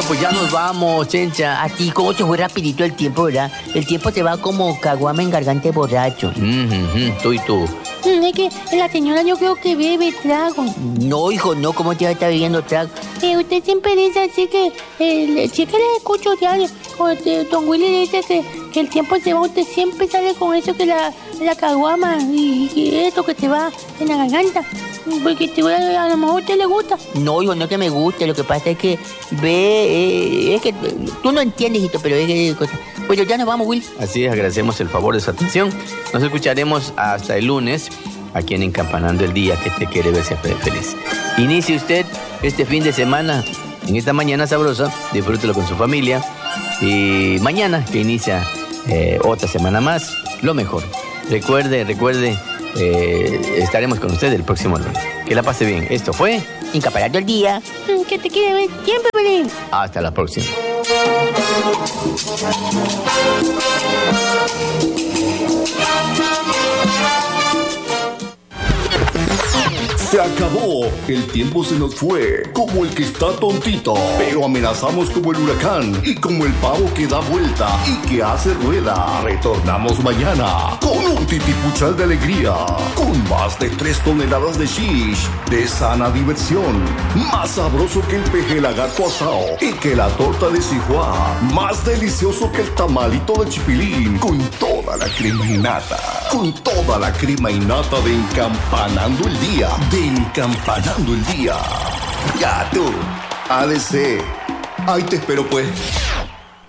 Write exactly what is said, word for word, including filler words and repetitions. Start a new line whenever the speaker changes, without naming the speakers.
pues ya nos vamos, Chencha.
A ti, ¿cómo se fue rapidito el tiempo, verdad? El tiempo se va como caguama en garganta de borracho.
Mm, mm, tú y tú.
Mm, Es que la señora yo creo que bebe trago.
No, hijo, no, ¿cómo te va a estar bebiendo trago?
Eh, usted siempre dice así que, eh, si es que le escucho diario, cuando te- don Willy dice que, que el tiempo se va, usted siempre sale con eso que la, la caguama y, y esto que te va en la garganta. Porque te, a lo mejor a usted le gusta.
No, hijo, no es que me guste, lo que pasa es que ve, eh, es que tú no entiendes, hijito, pero es que... Bueno, ya nos vamos, Will.
Así es, agradecemos el favor de su atención. Nos escucharemos hasta el lunes aquí en Encampanando el Día, que te quiere ver siempre feliz. Inicie usted este fin de semana, en esta mañana sabrosa, disfrútelo con su familia. Y mañana, que inicia eh, otra semana más, lo mejor. Recuerde, recuerde, eh, estaremos con usted el próximo lunes. Que la pase bien. Esto fue
Encampanando el Día.
Mm, Que te quiere ver siempre feliz.
Hasta la próxima.
Se acabó, el tiempo se nos fue, como el que está tontito, pero amenazamos como el huracán y como el pavo que da vuelta y que hace rueda. Retornamos mañana con un titipuchal de alegría, con más de tres toneladas de shish, de sana diversión, más sabroso que el peje lagarto asado y que la torta de Sihuá, más delicioso que el tamalito de chipilín, con toda la crema y nata, con toda la crema y nata de Encampanando el Día, de Encampanando el Día. Ya tú, A D C, ahí te espero pues.